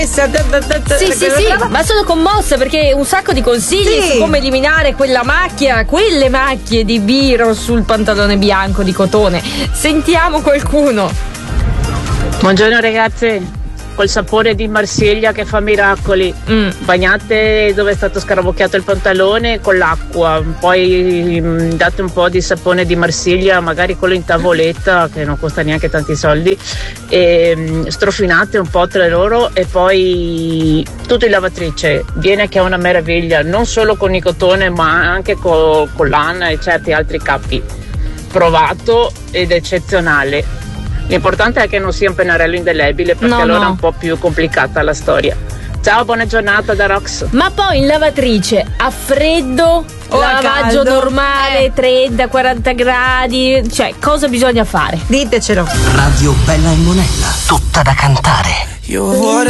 Sì, ma sono commossa perché un sacco di consigli su come eliminare quelle macchie di biro sul pantalone bianco di cotone. Sentiamo qualcuno. Buongiorno ragazze, col sapore di Marsiglia che fa miracoli. Bagnate dove è stato scarabocchiato il pantalone con l'acqua, poi date un po' di sapone di Marsiglia, magari quello in tavoletta che non costa neanche tanti soldi, e strofinate un po' tra loro e poi tutto in lavatrice. Viene che è una meraviglia, non solo con il cotone ma anche con l'AN e certi altri capi. Provato ed eccezionale. L'importante è che non sia un pennarello indelebile, perché allora è un po' più complicata la storia. Ciao, buona giornata da Rox. Ma poi in lavatrice a freddo o lavaggio normale, 30-40 gradi, cioè cosa bisogna fare? Ditecelo. Radio Bella e Monella, tutta da cantare.